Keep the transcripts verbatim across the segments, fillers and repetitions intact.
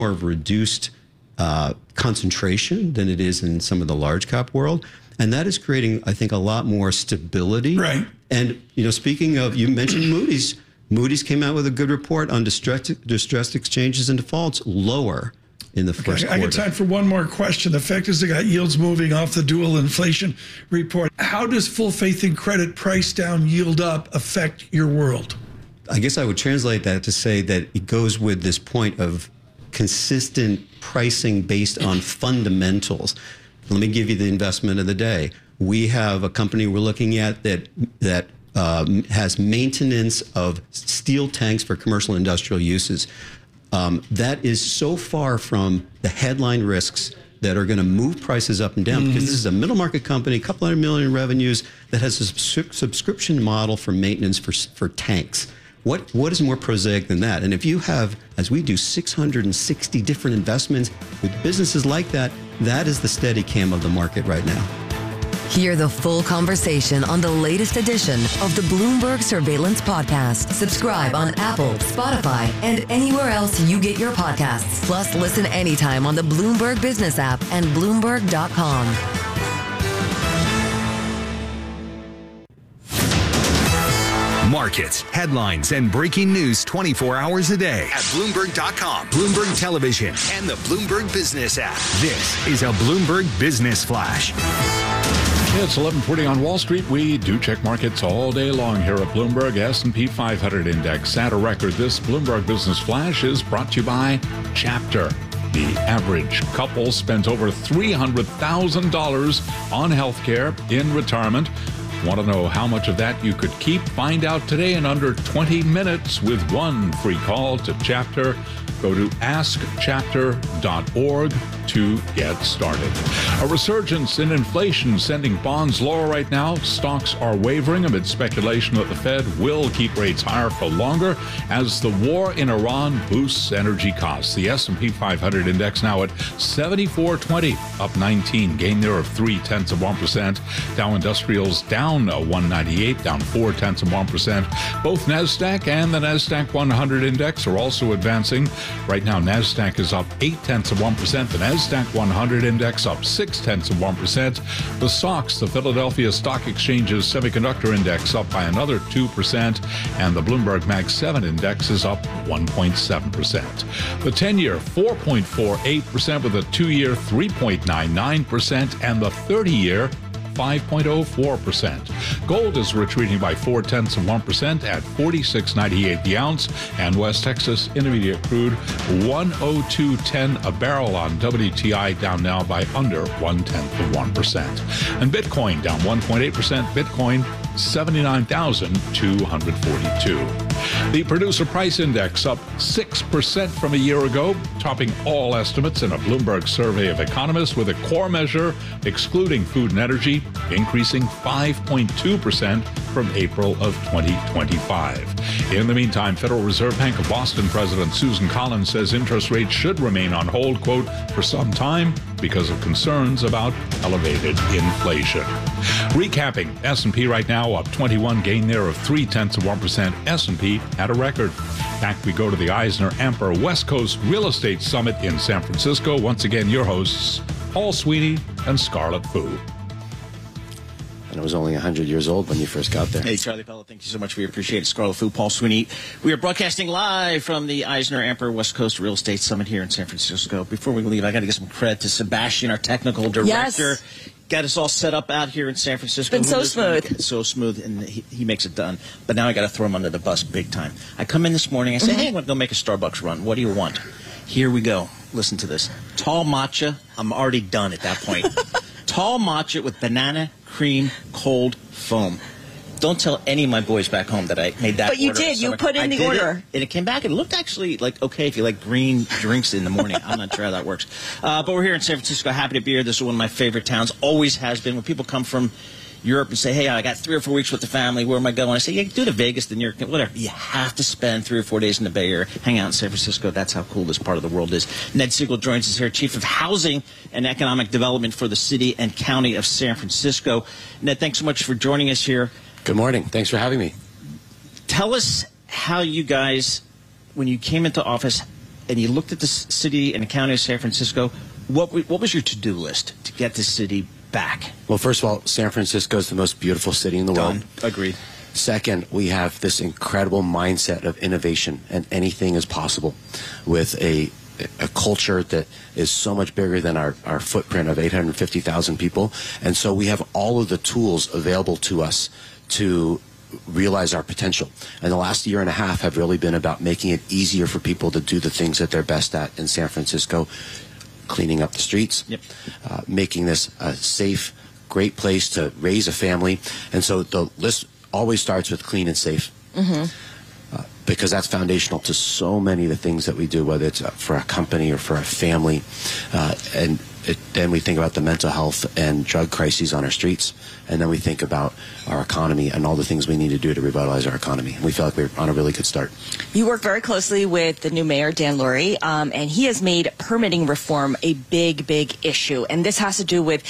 more of reduced uh, concentration than it is in some of the large cap world. And that is creating, I think, a lot more stability. Right. And, you know, speaking of, you mentioned Moody's. Moody's came out with a good report on distressed, distressed exchanges and defaults, lower in the first okay, quarter. I got time for one more question. The fact is they got yields moving off the dual inflation report. How does full faith in credit, price down, yield up affect your world? I guess I would translate that to say that it goes with this point of consistent pricing based on fundamentals. Let me give you the investment of the day. We have a company we're looking at that that um, has maintenance of steel tanks for commercial and industrial uses. Um, that is so far from the headline risks that are going to move prices up and down, mm-hmm. because this is a middle market company, a couple hundred million in revenues, that has a subs subscription model for maintenance for, for tanks. What, what is more prosaic than that? And if you have, as we do, six hundred sixty different investments with businesses like that, that is the steady cam of the market right now. Hear the full conversation on the latest edition of the Bloomberg Surveillance Podcast. Subscribe on Apple, Spotify, and anywhere else you get your podcasts. Plus, listen anytime on the Bloomberg Business app and Bloomberg dot com. Markets, headlines, and breaking news twenty-four hours a day at Bloomberg dot com, Bloomberg Television, and the Bloomberg Business app. This is a Bloomberg Business Flash. It's eleven forty on Wall Street. We do check markets all day long here at Bloomberg. S and P five hundred index at a record. This Bloomberg Business Flash is brought to you by Chapter. The average couple spends over three hundred thousand dollars on health care in retirement. Want to know how much of that you could keep? Find out today in under twenty minutes with one free call to Chapter. Go to ask chapter dot org to get started. A resurgence in inflation sending bonds lower right now. Stocks are wavering amid speculation that the Fed will keep rates higher for longer as the war in Iran boosts energy costs. The S and P five hundred index now at seventy-four twenty, up nineteen, gain there of three tenths of one percent. Dow Industrials down one ninety-eight, down four tenths of one percent. Both NASDAQ and the NASDAQ one hundred index are also advancing. Right now, NASDAQ is up eight tenths of one percent. The NASDAQ one hundred index up six tenths of one percent. The S O X, the Philadelphia Stock Exchange's semiconductor index, up by another two percent. And the Bloomberg Mag seven index is up one point seven percent. The ten-year four point four eight percent with a two-year three point nine nine percent and the thirty-year five point oh four percent. Gold is retreating by four tenths of one percent at forty-six ninety-eight the ounce, and West Texas Intermediate crude one oh two ten a barrel on W T I, down now by under one tenth of one percent. And Bitcoin down one point eight percent. Bitcoin seventy-nine thousand two hundred forty-two. The Producer Price Index up six percent from a year ago, topping all estimates in a Bloomberg survey of economists, with a core measure, excluding food and energy, increasing five point two percent from April of twenty twenty-five. In the meantime, Federal Reserve Bank of Boston President Susan Collins says interest rates should remain on hold, quote, for some time because of concerns about elevated inflation. Recapping, S and P right now up twenty-one, gain there of three tenths of one percent. S and P at a record. Back we go to the Eisner-Amper West Coast Real Estate Summit in San Francisco. Once again, your hosts, Paul Sweeney and Scarlett Fu. And it was only one hundred years old when you first got there. Hey, Charlie Pella, thank you so much. We appreciate it. Scarlett Fu, Paul Sweeney. We are broadcasting live from the Eisner-Amper West Coast Real Estate Summit here in San Francisco. Before we leave, I got to give some credit to Sebastian, our technical director. Yes. Got us all set up out here in San Francisco. It's been so smooth. It's so smooth, and he, he makes it done. But now I got to throw him under the bus big time. I come in this morning, I say, mm-hmm. hey, I'm going to go make a Starbucks run. What do you want? Here we go. Listen to this. Tall matcha. I'm already done at that point. Tall matcha with banana cream cold foam. Don't tell any of my boys back home that I made that But you order. did. You So put in I the did order. It, and it came back. It looked actually like okay if you like green drinks in the morning. I'm not sure how that works. Uh, but we're here in San Francisco. Happy to be here. This is one of my favorite towns. Always has been. When people come from Europe and say, hey, I got three or four weeks with the family. Where am I going? I say, yeah, do to Vegas, to New York, whatever. You have to spend three or four days in the Bay Area. Hang out in San Francisco. That's how cool this part of the world is. Ned Siegel joins us here, Chief of Housing and Economic Development for the City and County of San Francisco. Ned, thanks so much for joining us here. Good morning. Thanks for having me. Tell us how you guys, when you came into office, and you looked at the city and the county of San Francisco, what what was your to-do list to get the city back? Well, first of all, San Francisco is the most beautiful city in the Done. world. Agreed. Second, we have this incredible mindset of innovation, and anything is possible with a a culture that is so much bigger than our, our footprint of eight hundred fifty thousand people. And so we have all of the tools available to us to realize our potential. And the last year and a half have really been about making it easier for people to do the things that they're best at in San Francisco, cleaning up the streets, yep. uh, making this a safe, great place to raise a family. And so the list always starts with clean and safe. Mm-hmm. Uh, because that's foundational to so many of the things that we do, whether it's uh, for a company or for a family. Uh, and it, then we think about the mental health and drug crises on our streets. And then we think about our economy and all the things we need to do to revitalize our economy. And we feel like we're on a really good start. You work very closely with the new mayor, Dan Lurie, um, and he has made permitting reform a big, big issue. And this has to do with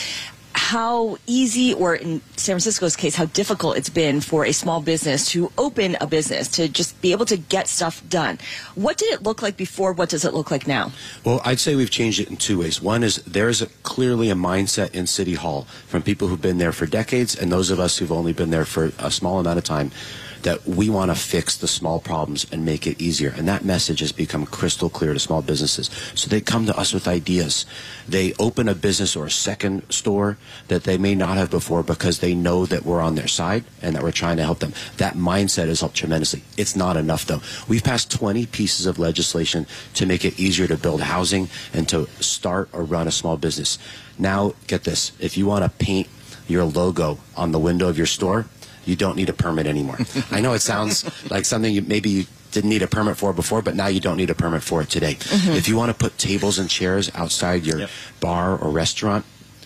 how easy, or in San Francisco's case, how difficult it's been for a small business to open a business, to just be able to get stuff done. What did it look like before? What does it look like now? Well, I'd say we've changed it in two ways. One is there is a, clearly a mindset in City Hall from people who've been there for decades and those of us who've only been there for a small amount of time, that we want to fix the small problems and make it easier. And that message has become crystal clear to small businesses. So they come to us with ideas. They open a business or a second store that they may not have before because they know that we're on their side and that we're trying to help them. That mindset has helped tremendously. It's not enough, though. We've passed twenty pieces of legislation to make it easier to build housing and to start or run a small business. Now, get this. If you want to paint your logo on the window of your store, you don't need a permit anymore. I know it sounds like something you maybe you didn't need a permit for before, but now you don't need a permit for it today. Mm-hmm. If you want to put tables and chairs outside your yep. bar or restaurant,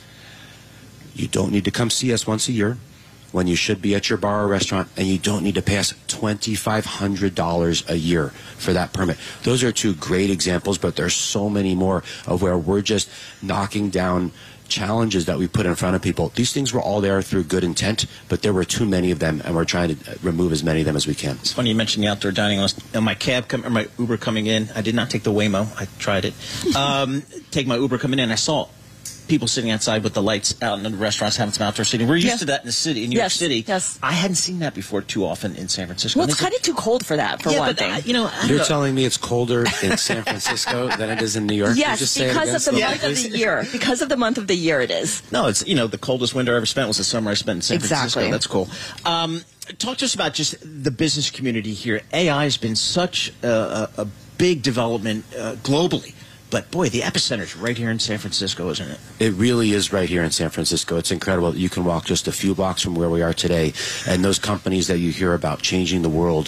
you don't need to come see us once a year when you should be at your bar or restaurant, and you don't need to pay us twenty-five hundred dollars a year for that permit. Those are two great examples, but there's so many more of where we're just knocking down challenges that we put in front of people. These things were all there through good intent, but there were too many of them, and we're trying to remove as many of them as we can. It's funny you mentioned the outdoor dining. I was on my cab, com- or my Uber coming in. I did not take the Waymo. I tried it. Um, take my Uber coming in. I saw people sitting outside with the lights out in the restaurants having some outdoor seating. We're used yes. to that in the city, in New York yes. City. Yes. I hadn't seen that before too often in San Francisco. Well, it's kind of too cold for that, for yeah, one but, thing. Uh, you know, I You're know. telling me it's colder in San Francisco than it is in New York? Can you Yes, just say it because again of the slowly, month of please? the year. Because of the month of the year it is. No, it's, you know, the coldest winter I ever spent was the summer I spent in San Exactly. Francisco. That's cool. Um, talk to us about just the business community here. A I has been such a, a, a big development uh, globally. But, boy, the epicenter's right here in San Francisco, isn't it? It really is right here in San Francisco. It's incredible. You can walk just a few blocks from where we are today, and those companies that you hear about changing the world,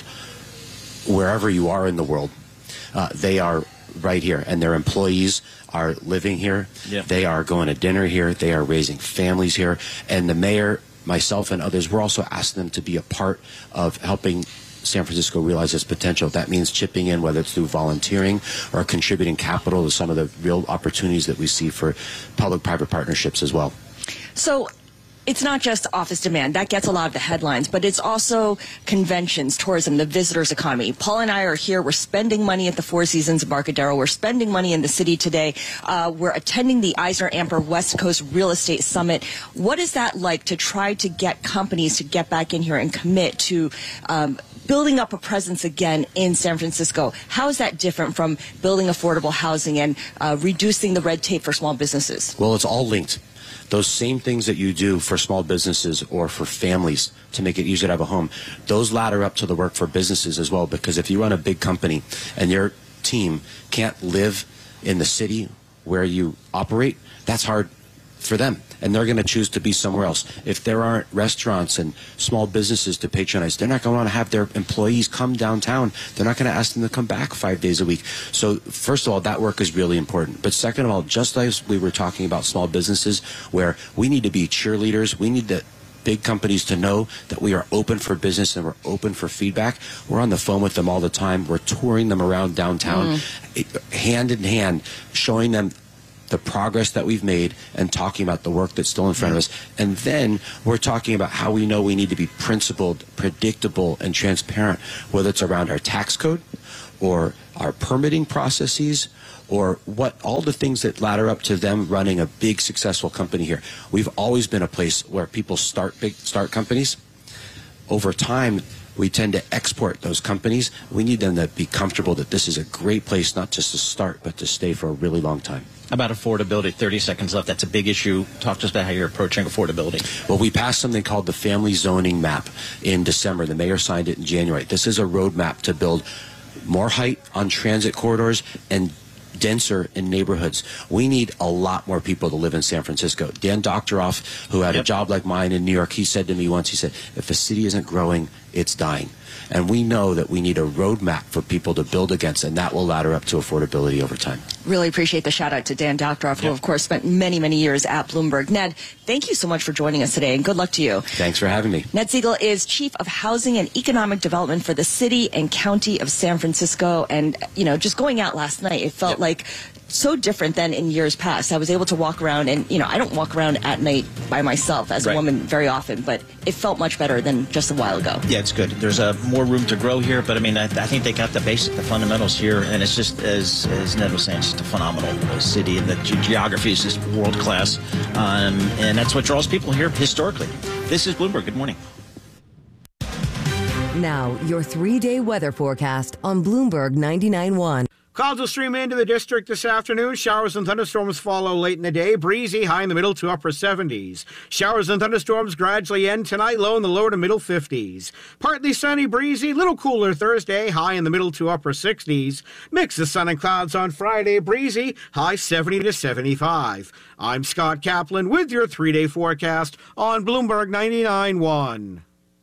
wherever you are in the world, uh, they are right here, and their employees are living here. Yeah. They are going to dinner here. They are raising families here. And the mayor, myself, and others, we're also asking them to be a part of helping San Francisco realize its potential. That means chipping in, whether it's through volunteering or contributing capital to some of the real opportunities that we see for public-private partnerships as well. So it's not just office demand. That gets a lot of the headlines, but it's also conventions, tourism, the visitors economy. Paul and I are here. We're spending money at the Four Seasons Embarcadero. We're spending money in the city today. Uh, we're attending the Eisner Amper West Coast Real Estate Summit. What is that like to try to get companies to get back in here and commit to um, building up a presence again in San Francisco? How is that different from building affordable housing and uh, reducing the red tape for small businesses? Well, it's all linked. Those same things that you do for small businesses or for families to make it easier to have a home, those ladder up to the work for businesses as well. Because if you run a big company and your team can't live in the city where you operate, that's hard for them, and they're going to choose to be somewhere else. If there aren't restaurants and small businesses to patronize, they're not going to want to have their employees come downtown. They're not going to ask them to come back five days a week. So first of all, that work is really important. But second of all, just as we were talking about small businesses, where we need to be cheerleaders, we need to big companies to know that we are open for business and we're open for feedback. We're on the phone with them all the time. We're touring them around downtown, mm. hand in hand, showing them the progress that we've made and talking about the work that's still in front of us. And then we're talking about how we know we need to be principled, predictable, and transparent, whether it's around our tax code or our permitting processes, or what all the things that ladder up to them running a big successful company here. We've always been a place where people start big start companies. Over time, we tend to export those companies. We need them to be comfortable that this is a great place not just to start but to stay for a really long time. About affordability, thirty seconds left. That's a big issue. Talk to us about how you're approaching affordability. Well, we passed something called the Family Zoning Map in December. The mayor signed it in January. This is a roadmap to build more height on transit corridors and denser in neighborhoods. We need a lot more people to live in San Francisco. Dan Doctoroff, who had yep. a job like mine in New York, he said to me once, he said, if a city isn't growing, it's dying. And we know that we need a roadmap for people to build against, and that will ladder up to affordability over time. Really appreciate the shout out to Dan Doctoroff, who, yep. of course, spent many, many years at Bloomberg. Ned, thank you so much for joining us today, and good luck to you. Thanks for having me. Ned Siegel is Chief of Housing and Economic Development for the City and County of San Francisco. And, you know, just going out last night, it felt yep. like so different than in years past. I was able to walk around, and, you know, I don't walk around at night by myself as right. a woman very often, but it felt much better than just a while ago. Yeah, it's good. There's uh, more room to grow here, but I mean, I, I think they got the basic, the fundamentals here, and it's just, as, as Ned was saying, it's just a phenomenal city, and the ge- geography is just world class, um, and that's what draws people here historically. This is Bloomberg. Good morning. Now, your three-day weather forecast on Bloomberg ninety-nine point one. Clouds will stream into the district this afternoon. Showers and thunderstorms follow late in the day. Breezy, high in the middle to upper seventies. Showers and thunderstorms gradually end tonight, low in the lower to middle fifties. Partly sunny, breezy, little cooler Thursday, high in the middle to upper sixties. Mix of sun and clouds on Friday, breezy, high seventy to seventy-five. I'm Scott Kaplan with your three-day forecast on Bloomberg ninety-nine point one.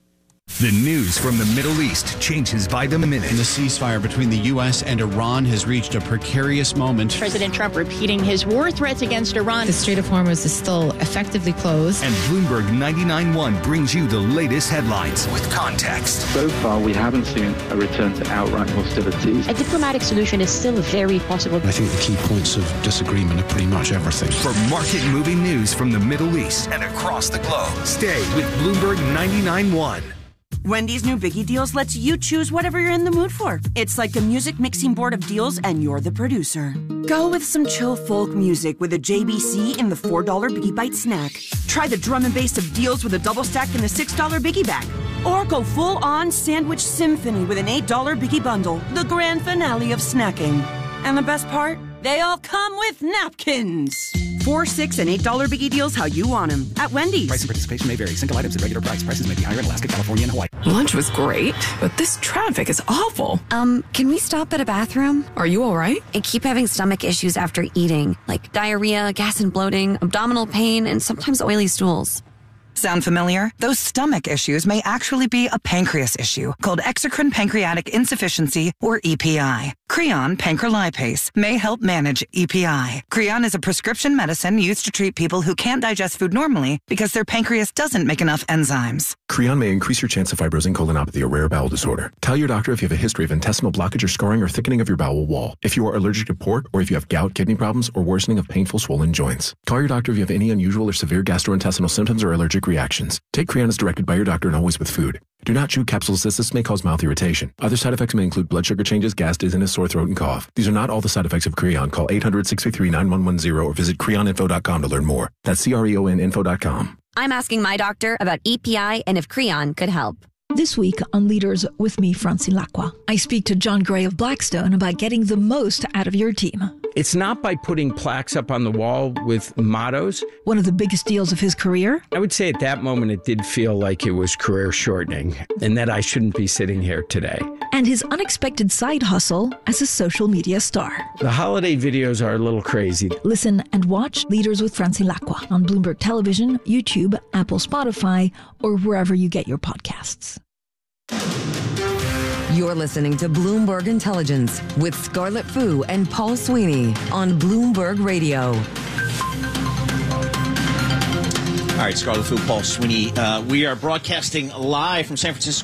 The news from the Middle East changes by the minute. The ceasefire between the U S and Iran has reached a precarious moment. President Trump repeating his war threats against Iran. The Strait of Hormuz is still effectively closed. And Bloomberg ninety-nine point one brings you the latest headlines with context. So far, we haven't seen a return to outright hostilities. A diplomatic solution is still very possible. I think the key points of disagreement are pretty much everything. For market-moving news from the Middle East and across the globe, stay with Bloomberg ninety-nine point one. Wendy's new Biggie Deals lets you choose whatever you're in the mood for. It's like a music mixing board of deals, and you're the producer. Go with some chill folk music with a J B C in the four dollar Biggie Bite snack. Try the drum and bass of deals with a double stack in the six dollar Biggie Bag. Or go full-on sandwich symphony with an eight dollar Biggie Bundle, the grand finale of snacking. And the best part? They all come with napkins. Four, six, and eight dollar Biggie Deals how you want them at Wendy's. Price and participation may vary. Single items at regular price. Prices may be higher in Alaska, California, and Hawaii. Lunch was great, but this traffic is awful. Um, can we stop at a bathroom? Are you all right? I keep having stomach issues after eating, like diarrhea, gas and bloating, abdominal pain, and sometimes oily stools. Sound familiar? Those stomach issues may actually be a pancreas issue called exocrine pancreatic insufficiency, or E P I. Creon pancrelipase may help manage E P I. Creon is a prescription medicine used to treat people who can't digest food normally because their pancreas doesn't make enough enzymes. Creon may increase your chance of fibrosing colonopathy, a rare bowel disorder. Tell your doctor if you have a history of intestinal blockage or scarring or thickening of your bowel wall, if you are allergic to pork, or if you have gout, kidney problems, or worsening of painful swollen joints. Call your doctor if you have any unusual or severe gastrointestinal symptoms or allergic reactions. Take Creon as directed by your doctor and always with food. Do not chew capsules as this may cause mouth irritation. Other side effects may include blood sugar changes, gas, dizziness, sore throat, and cough. These are not all the side effects of Creon. Call eight hundred, six three three, nine one one zero or visit creon info dot com to learn more. That's C R E O N info dot com. I'm asking my doctor about E P I and if Creon could help. This week on Leaders with me, Francine Lacqua, I speak to John Gray of Blackstone about getting the most out of your team. It's not by putting plaques up on the wall with mottos. One of the biggest deals of his career? I would say at that moment it did feel like it was career shortening and that I shouldn't be sitting here today. And his unexpected side hustle as a social media star. The holiday videos are a little crazy. Listen and watch Leaders with Francine Lacqua on Bloomberg Television, YouTube, Apple, Spotify, or wherever you get your podcasts. You're listening to Bloomberg Intelligence with Scarlett Fu and Paul Sweeney on Bloomberg Radio. All right, Scarlett Fu, Paul Sweeney. Uh, we are broadcasting live from San Francisco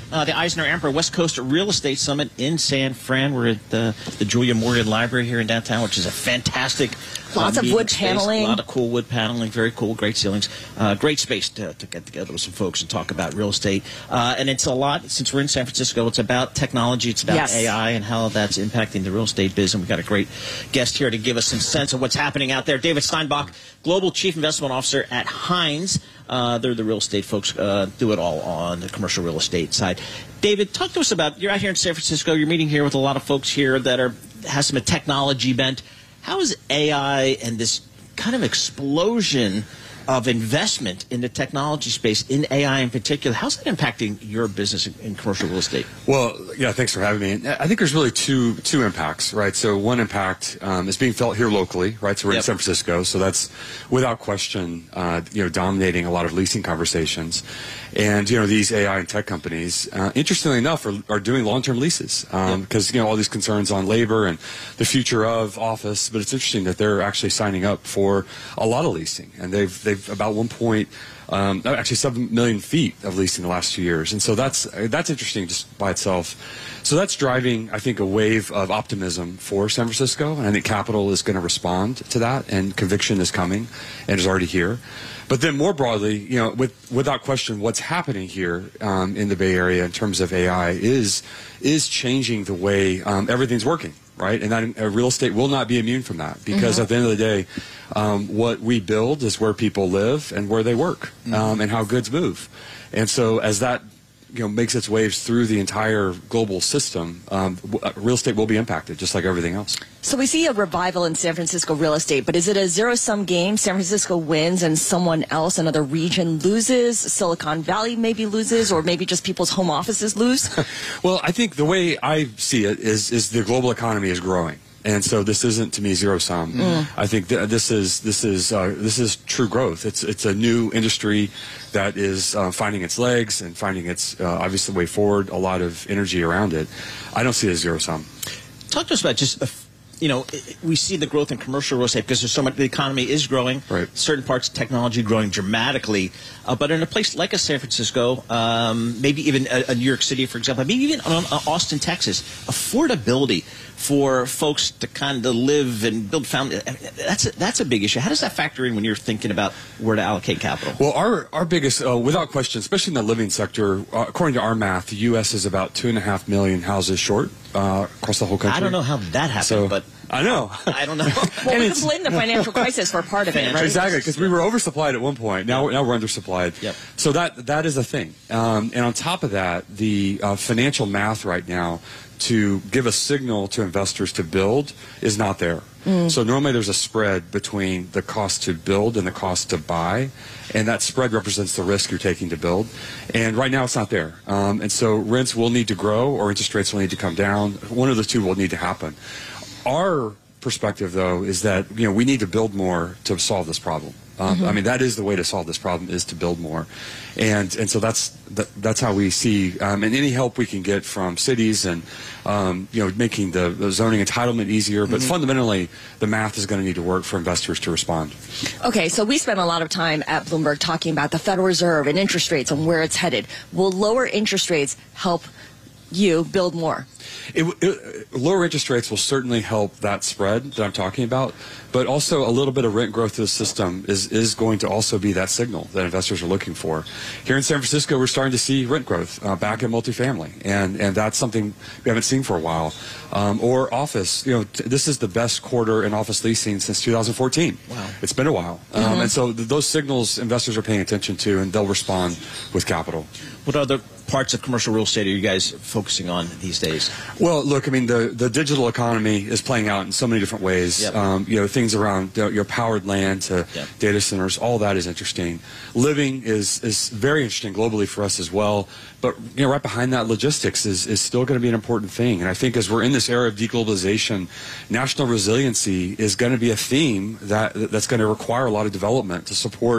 uh, the Eisner-Amper West Coast Real Estate Summit in San Fran. We're at the, the Julia Morgan Library here in downtown, which is a fantastic Lots uh, of wood space. paneling. A lot of cool wood paneling, very cool, great ceilings. Uh, great space to, to get together with some folks and talk about real estate. Uh, and it's a lot, since we're in San Francisco, it's about technology, it's about Yes. A I and how that's impacting the real estate biz. And we've got a great guest here to give us some sense of what's happening out there. David Steinbach, Global Chief Investment Officer at Hines. Uh, they're the real estate folks, uh, do it all on the commercial real estate side. David, talk to us about, you're out here in San Francisco, you're meeting here with a lot of folks here that are has some technology bent. How is A I and this kind of explosion of investment in the technology space, in A I in particular, how's that impacting your business in, in commercial real estate? Well, yeah, thanks for having me. I think there's really two two impacts, right? So one impact um, is being felt here locally, right? So we're Yep. in San Francisco, so that's without question, uh, you know, dominating a lot of leasing conversations. And, you know, these A I and tech companies, uh, interestingly enough, are, are doing long-term leases um, because, you know, all these concerns on labor and the future of office. But it's interesting that they're actually signing up for a lot of leasing. And they've, they've about one point, um, actually seven million feet of leasing the last two years. And so that's, that's interesting just by itself. So that's driving, I think, a wave of optimism for San Francisco. And I think capital is going to respond to that. And conviction is coming and is already here. But then more broadly, you know, with, without question, what's happening here um, in the Bay Area in terms of A I is is changing the way um, everything's working, right? And that uh, real estate will not be immune from that because Mm-hmm. at the end of the day, um, what we build is where people live and where they work Mhm. um, and how goods move. And so as that you know makes its waves through the entire global system, um, w- uh, real estate will be impacted just like everything else. So we see a revival in San Francisco real estate, but is it a zero-sum game? San Francisco wins and someone else, another region, loses? Silicon Valley maybe loses, or maybe just people's home offices lose? Well, I think the way I see it is is the global economy is growing. And so this isn't to me zero sum. Mm. I think th- this is this is uh, this is true growth. It's it's a new industry that is uh, finding its legs and finding its uh, obviously way forward. A lot of energy around it. I don't see it as zero sum. Talk to us about just, uh, you know, i- we see the growth in commercial real estate because there's so much, the economy is growing. Right. Certain parts of technology growing dramatically. Uh, but in a place like a San Francisco, um, maybe even a, a New York City, for example, maybe even um, uh, Austin, Texas, affordability for folks to kind of live and build family, that's a, that's a big issue. How does that factor in when you're thinking about where to allocate capital? Well, our our biggest, uh, without question, especially in the living sector, uh, according to our math, the U S is about two and a half million houses short uh, across the whole country. I don't know how that happened, So- but I know. I don't know. Well, we can blame the financial crisis for part of it, right? Exactly, because we were oversupplied at one point. Now, now we're undersupplied. Yep. So that that is a thing. Um, and on top of that, the uh, financial math right now to give a signal to investors to build is not there. Mm. So normally there's a spread between the cost to build and the cost to buy, and that spread represents the risk you're taking to build. And right now it's not there. Um, and so rents will need to grow or interest rates will need to come down. One of the two will need to happen. Our perspective, though, is that you know we need to build more to solve this problem. Um, Mhm. I mean, that is the way to solve this problem is to build more, and and so that's that, that's how we see. Um, and any help we can get from cities and um, you know making the, the zoning entitlement easier, but Mhm. fundamentally the math is going to need to work for investors to respond. Okay, so we spent a lot of time at Bloomberg talking about the Federal Reserve and interest rates and where it's headed. Will lower interest rates help you build more? It, it, lower interest rates will certainly help that spread that I'm talking about, but also a little bit of rent growth to the system is, is going to also be that signal that investors are looking for. Here in San Francisco, we're starting to see rent growth uh, back in multifamily, and, and that's something we haven't seen for a while. Um, or office, you know, t- this is the best quarter in office leasing since two thousand fourteen. Wow. It's been a while. Um, Mhm. and so th- those signals investors are paying attention to, and they'll respond with capital. What other parts of commercial real estate are you guys focusing on these days? Well, look, I mean, the, the digital economy is playing out in so many different ways. Yep. Um, you know, things around you know, your powered land to Yep. data centers, all that is interesting. Living is, is very interesting globally for us as well. But, you know, right behind that, logistics is, is still going to be an important thing. And I think as we're in this era of deglobalization, national resiliency is going to be a theme that that's going to require a lot of development to support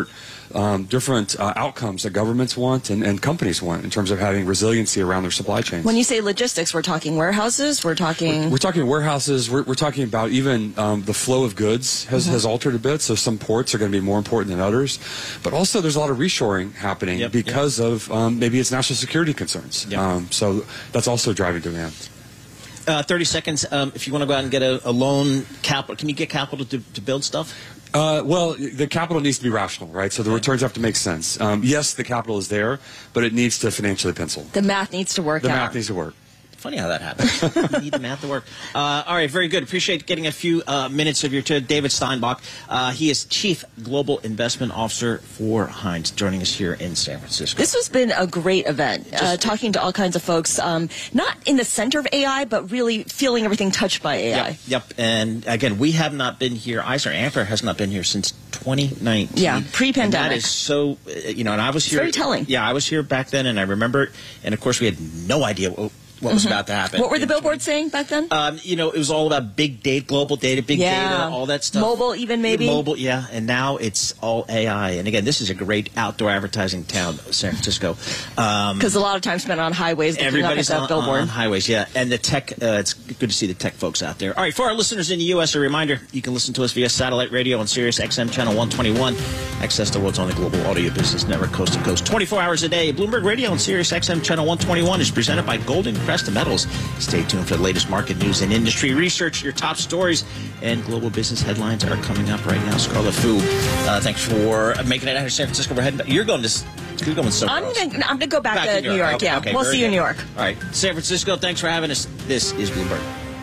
um, different uh, outcomes that governments want and, and companies want in terms of having resiliency around their supply chains. When you say logistics, we're talking warehouses, we're talking... We're, we're talking warehouses, we're, we're talking about even um, the flow of goods has, mm-hmm. has altered a bit, so some ports are going to be more important than others. But also there's a lot of reshoring happening yep, because yep. of um, maybe it's national security concerns. Yep. Um, so that's also driving demand. Uh, thirty seconds. Um, if you want to go out and get a, a loan, capital, can you get capital to, to build stuff? Uh, well, the capital needs to be rational, right? So the okay. returns have to make sense. Um, yes, the capital is there, but it needs to financially pencil. The math needs to work the out. The math needs to work. Funny how that happens. You need the math to work. Uh, all right, very good. Appreciate getting a few uh, minutes of your time. David Steinbach, uh, he is Chief Global Investment Officer for Heinz, joining us here in San Francisco. This has been a great event, uh, talking to all kinds of folks, um, not in the center of A I, but really feeling everything touched by A I. Yep, yep. And again, we have not been here, Eisner Amper has not been here since twenty nineteen. Yeah, pre-pandemic. And that is so, you know, and I was here. It's very telling. Yeah, I was here back then, and I remember, and of course we had no idea what, what was mm-hmm. about to happen. What were the billboards saying back then? Um, you know, it was all about big data, global data, big yeah. data, all that stuff. Mobile even maybe? Mobile, yeah. And now it's all A I. And again, this is a great outdoor advertising town, San Francisco. Because um, a lot of time spent on highways. Everybody's on, on highways, yeah. And the tech, uh, it's good to see the tech folks out there. All right, for our listeners in the U S, a reminder, you can listen to us via satellite radio on Sirius X M channel one twenty-one. Access to what's on the Global Audio Business Network, coast to coast, twenty-four hours a day. Bloomberg Radio on Sirius X M channel one twenty-one is presented by Golden Crest Metals. Stay tuned for the latest market news and industry research. Your top stories and global business headlines are coming up right now. Scarlet Fu, uh, thanks for making it out of San Francisco. We're heading. You're going to. You're going somewhere I'm else. Gonna, I'm going to go back, back to, to New York. York. Okay, yeah, okay, we'll see you in New York. All right, San Francisco. Thanks for having us. This is Bloomberg.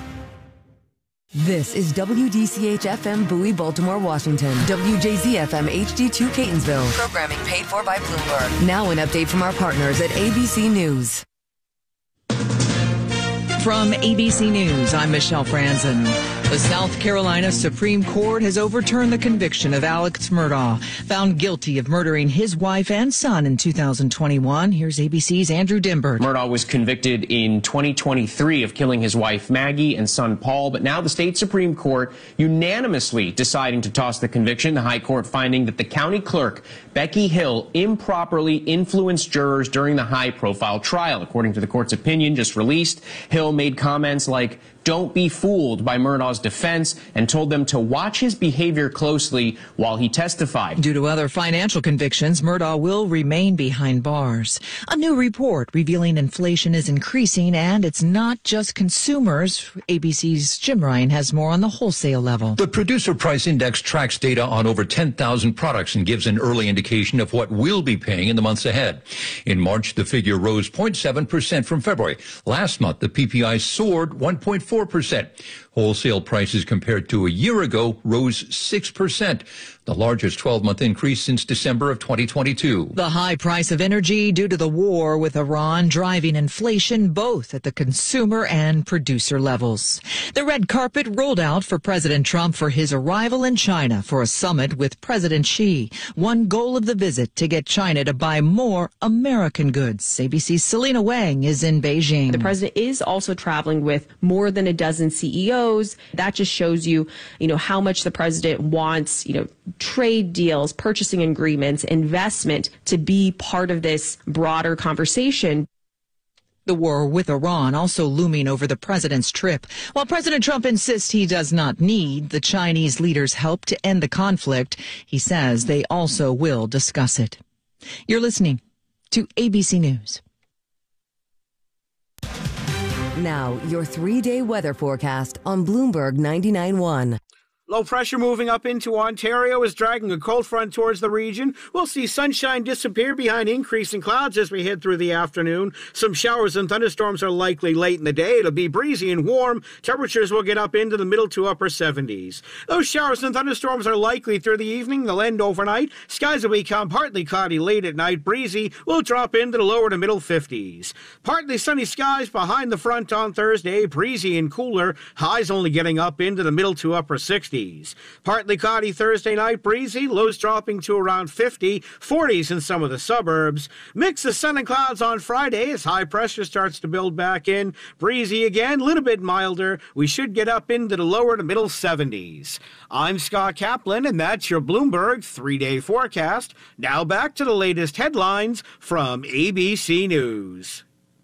This is W D C H F M Bowie, Baltimore, Washington. W J Z F M H D two Catonsville. Programming paid for by Bloomberg. Now an update from our partners at A B C News. From A B C News, I'm Michelle Franzen. The South Carolina Supreme Court has overturned the conviction of Alex Murdaugh, found guilty of murdering his wife and son in two thousand twenty-one. Here's A B C's Andrew Dimbert. Murdaugh was convicted in twenty twenty-three of killing his wife Maggie and son Paul, but now the state Supreme Court unanimously deciding to toss the conviction. The High Court finding that the county clerk, Becky Hill, improperly influenced jurors during the high-profile trial. According to the court's opinion just released, Hill made comments like, "Don't be fooled" by Murdaugh's defense and told them to watch his behavior closely while he testified. Due to other financial convictions, Murdaugh will remain behind bars. A new report revealing inflation is increasing, and it's not just consumers. A B C's Jim Ryan has more on the wholesale level. The Producer Price Index tracks data on over ten thousand products and gives an early indication of what we'll be paying in the months ahead. In March, the figure rose zero point seven percent from February. Last month, the P P I soared one point four percent. Wholesale prices compared to a year ago rose six percent, the largest twelve-month increase since December of twenty twenty-two. The high price of energy due to the war with Iran driving inflation both at the consumer and producer levels. The red carpet rolled out for President Trump for his arrival in China for a summit with President Xi. One goal of the visit to get China to buy more American goods. A B C's Selena Wang is in Beijing. The president is also traveling with more than a dozen C E Os. That just shows you, you know, how much the president wants, you know, trade deals, purchasing agreements, investment to be part of this broader conversation. The war with Iran also looming over the president's trip. While President Trump insists he does not need the Chinese leader's help to end the conflict, he says they also will discuss it. You're listening to A B C News. Now, your three-day weather forecast on Bloomberg ninety-nine point one. Low pressure moving up into Ontario is dragging a cold front towards the region. We'll see sunshine disappear behind increasing clouds as we head through the afternoon. Some showers and thunderstorms are likely late in the day. It'll be breezy and warm. Temperatures will get up into the middle to upper seventies. Those showers and thunderstorms are likely through the evening. They'll end overnight. Skies will become partly cloudy late at night. Breezy will drop into the lower to middle fifties. Partly sunny skies behind the front on Thursday. Breezy and cooler. Highs only getting up into the middle to upper sixties. fifties. Partly cloudy Thursday night, breezy, lows dropping to around fifty, forties in some of the suburbs. Mix of sun and clouds on Friday as high pressure starts to build back in. Breezy again, a little bit milder. We should get up into the lower to middle seventies. I'm Scott Kaplan, and that's your Bloomberg three-day forecast. Now back to the latest headlines from A B C News.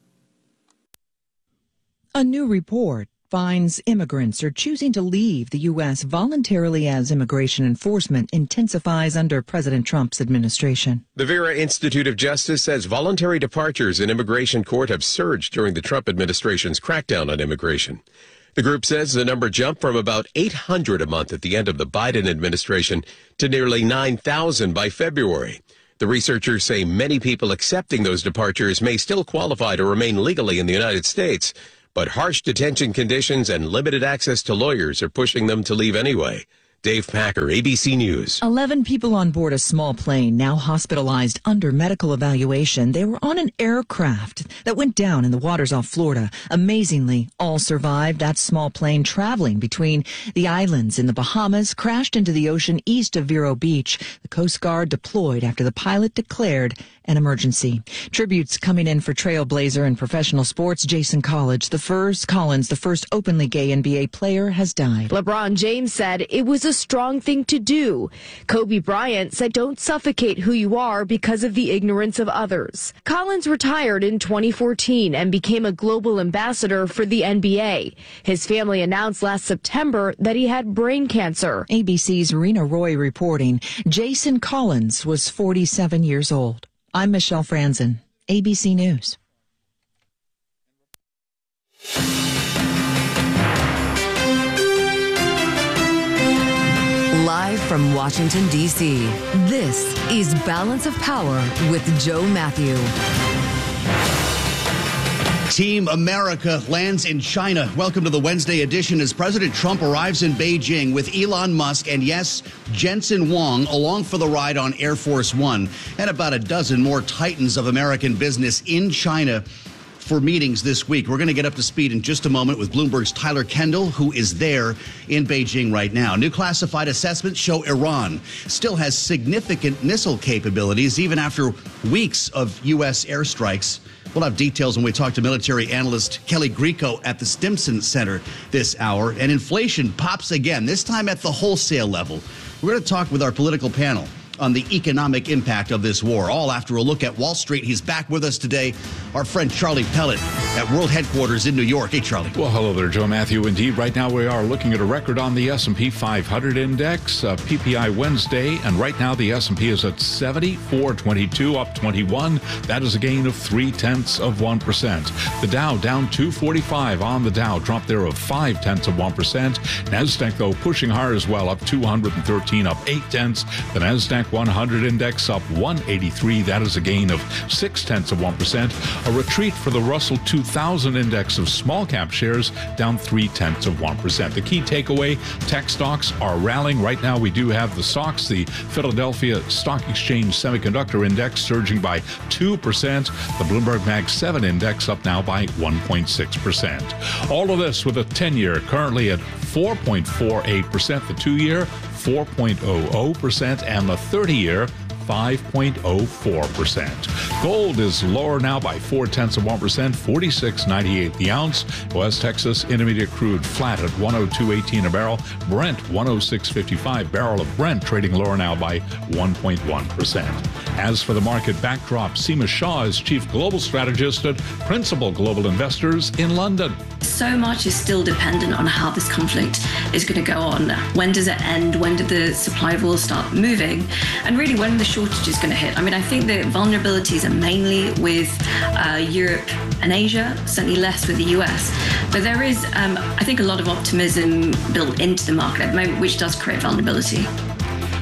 A new report finds immigrants are choosing to leave the U S voluntarily as immigration enforcement intensifies under President Trump's administration. The Vera Institute of Justice says voluntary departures in immigration court have surged during the Trump administration's crackdown on immigration. The group says the number jumped from about eight hundred a month at the end of the Biden administration to nearly nine thousand by February. The researchers say many people accepting those departures may still qualify to remain legally in the United States, but harsh detention conditions and limited access to lawyers are pushing them to leave anyway. Dave Packer, A B C News. Eleven people on board a small plane now hospitalized under medical evaluation. They were on an aircraft that went down in the waters off Florida. Amazingly, all survived. That small plane traveling between the islands in the Bahamas crashed into the ocean east of Vero Beach. The Coast Guard deployed after the pilot declared an emergency. Tributes coming in for trailblazer in professional sports, Jason Collins. The first Collins, the first openly gay N B A player, has died. LeBron James said it was a strong thing to do. Kobe Bryant said don't suffocate who you are because of the ignorance of others. Collins retired in twenty fourteen and became a global ambassador for the N B A. His family announced last September that he had brain cancer. A B C's Rena Roy reporting. Jason Collins was forty-seven years old. I'm Michelle Franzen, A B C News. Live from Washington, D C, this is Balance of Power with Joe Matthew. Team America lands in China. Welcome to the Wednesday edition as President Trump arrives in Beijing with Elon Musk and, yes, Jensen Huang along for the ride on Air Force One, and about a dozen more titans of American business in China for meetings this week. We're going to get up to speed in just a moment with Bloomberg's Tyler Kendall, who is there in Beijing right now. New classified assessments show Iran still has significant missile capabilities even after weeks of U S airstrikes. We'll have details when we talk to military analyst Kelly Grieco at the Stimson Center this hour. And inflation pops again, this time at the wholesale level. We're going to talk with our political panel on the economic impact of this war, all after a look at Wall Street. He's back with us today, our friend Charlie Pellet at World Headquarters in New York. Hey, Charlie. Well, hello there, Joe Matthew. Indeed, right now we are looking at a record on the S and P five hundred index, uh, P P I Wednesday, and right now the S and P is at seventy-four twenty-two, up twenty-one. That is a gain of three-tenths of one percent. The Dow down two forty-five on the Dow, drop there of five-tenths of one percent. NASDAQ, though, pushing higher as well, up two hundred thirteen, up eight-tenths. The NASDAQ one hundred index up one eighty-three. That is a gain of six-tenths of one percent. A retreat for the Russell two thousand index of small-cap shares, down three-tenths of one percent. The key takeaway, tech stocks are rallying. Right now we do have the stocks, the Philadelphia Stock Exchange Semiconductor Index surging by two percent. The Bloomberg Mag seven index up now by one point six percent. All of this with a ten-year currently at four point four eight percent, the two-year four point zero zero percent, and the thirty-year five point zero four percent. Gold is lower now by four-tenths of one percent, forty-six ninety-eight the ounce. West Texas Intermediate crude flat at one oh two eighteen a barrel. Brent one oh six fifty-five. Barrel of Brent trading lower now by one point one percent. As for the market backdrop, Seema Shah is Chief Global Strategist at Principal Global Investors in London. So much is still dependent on how this conflict is going to go on. When does it end? When did the supply of oil start moving? And really, when the shortage is going to hit? I mean, I think the vulnerabilities are mainly with uh, Europe and Asia, certainly less with the U S. But there is, um, I think, a lot of optimism built into the market at the moment, which does create vulnerability.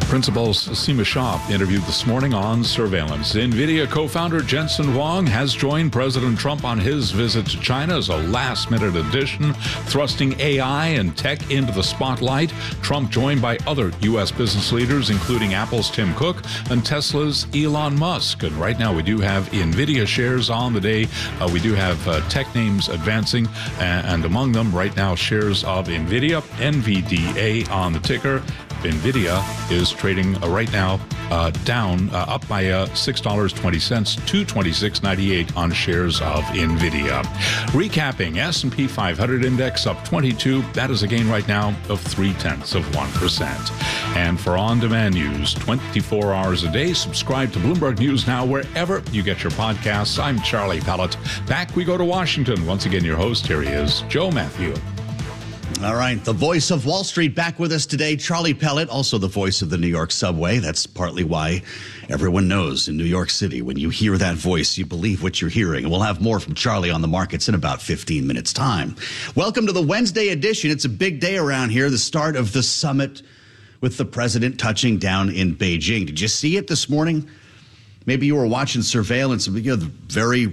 Principals Seema Shah interviewed this morning on surveillance. NVIDIA co-founder Jensen Huang has joined President Trump on his visit to China as a last-minute addition, thrusting A I and tech into the spotlight. Trump joined by other U S business leaders, including Apple's Tim Cook and Tesla's Elon Musk. And right now we do have NVIDIA shares on the day. Uh, we do have uh, tech names advancing, and, and among them right now shares of NVIDIA, N V D A on the ticker. NVIDIA is trading uh, right now uh, down, uh, up by uh, six dollars and twenty cents to twenty-six ninety-eight on shares of NVIDIA. Recapping, S and P five hundred index up twenty-two. That is a gain right now of three-tenths of one percent. And for on-demand news, twenty-four hours a day, subscribe to Bloomberg News Now wherever you get your podcasts. I'm Charlie Pellet. Back we go to Washington. Once again, your host, here he is, Joe Matthew. All right, the voice of Wall Street back with us today, Charlie Pellet, also the voice of the New York subway. That's partly why everyone knows in New York City, when you hear that voice, you believe what you're hearing. And we'll have more from Charlie on the markets in about fifteen minutes' time. Welcome to the Wednesday edition. It's a big day around here, the start of the summit with the president touching down in Beijing. Did you see it this morning? Maybe you were watching surveillance. You know, the very,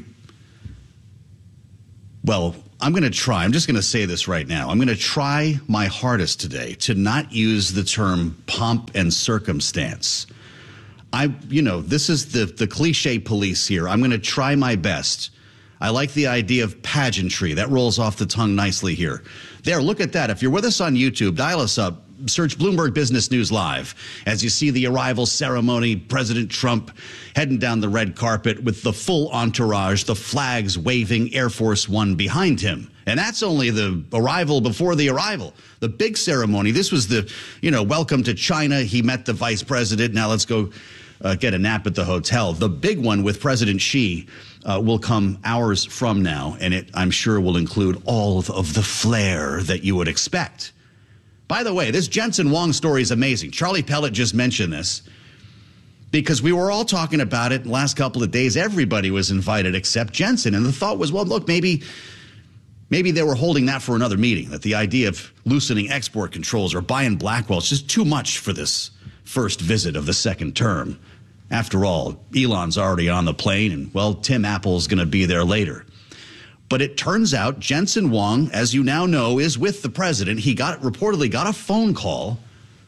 well, I'm going to try. I'm just going to say this right now. I'm going to try my hardest today to not use the term pomp and circumstance. I, you know, this is the, the cliche police here. I'm going to try my best. I like the idea of pageantry. That rolls off the tongue nicely here. There, look at that. If you're with us on YouTube, dial us up. Search Bloomberg Business News Live as you see the arrival ceremony, President Trump heading down the red carpet with the full entourage, the flags waving, Air Force One behind him. And that's only the arrival before the arrival. The big ceremony, this was the, you know, welcome to China. He met the vice president. Now let's go uh, get a nap at the hotel. The big one with President Xi uh, will come hours from now, and it, I'm sure, will include all of the flair that you would expect. By the way, this Jensen Huang story is amazing. Charlie Pellet just mentioned this because we were all talking about it in the last couple of days. Everybody was invited except Jensen. And the thought was, well, look, maybe maybe they were holding that for another meeting, that the idea of loosening export controls or buying Blackwell is just too much for this first visit of the second term. After all, Elon's already on the plane, and, well, Tim Apple's going to be there later. But it turns out Jensen Huang, as you now know, is with the president. He got reportedly got a phone call.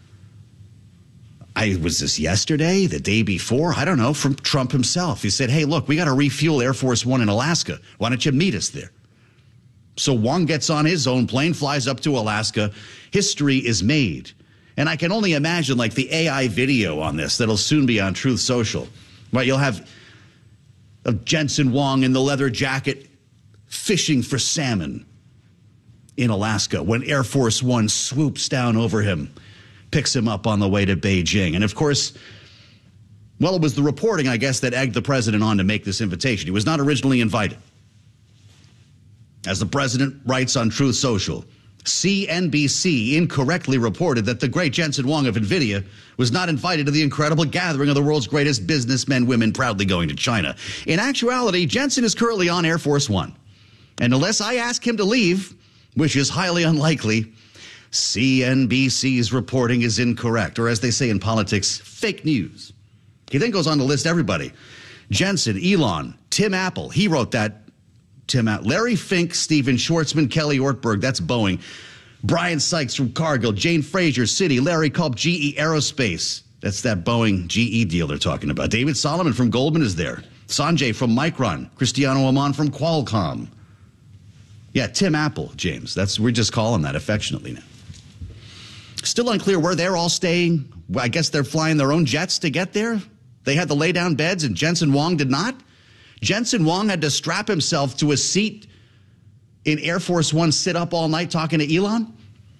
I was this yesterday, the day before? I don't know, from Trump himself. He said, hey, look, we got to refuel Air Force One in Alaska. Why don't you meet us there? So Huang gets on his own plane, flies up to Alaska. History is made. And I can only imagine, like, the A I video on this that'll soon be on Truth Social. Right, you'll have a Jensen Huang in the leather jacket fishing for salmon in Alaska when Air Force One swoops down over him, picks him up on the way to Beijing. And of course, well, it was the reporting, I guess, that egged the president on to make this invitation. He was not originally invited. As the president writes on Truth Social, C N B C incorrectly reported that the great Jensen Huang of NVIDIA was not invited to the incredible gathering of the world's greatest businessmen, women proudly going to China. In actuality, Jensen is currently on Air Force One. And unless I ask him to leave, which is highly unlikely, C N B C's reporting is incorrect, or as they say in politics, fake news. He then goes on to list everybody. Jensen, Elon, Tim Apple, he wrote that. Tim Apple, Larry Fink, Stephen Schwartzman, Kelly Ortberg, that's Boeing. Brian Sykes from Cargill, Jane Fraser, Citi, Larry Culp, G E Aerospace. That's that Boeing G E deal they're talking about. David Solomon from Goldman is there. Sanjay from Micron. Cristiano Amon from Qualcomm. Yeah, Tim Apple, James. That's we're just calling that affectionately now. Still unclear where they're all staying. I guess they're flying their own jets to get there. They had the lay-down beds and Jensen Huang did not. Jensen Huang had to strap himself to a seat in Air Force One, sit up all night talking to Elon.